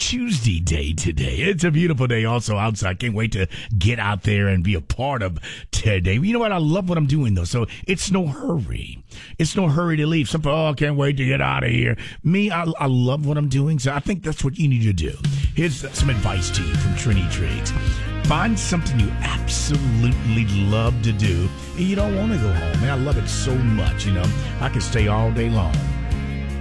Tuesday day today. It's a beautiful day also outside. Can't wait to get out there and be a part of today. You know what? I love what I'm doing, though. So it's no hurry. It's no hurry to leave. Some people, I can't wait to get out of here. Me, I love what I'm doing. So I think that's what you need to do. Here's some advice to you from Trini Triggs. Find something you absolutely love to do and you don't want to go home. Man, I love it so much, I can stay all day long.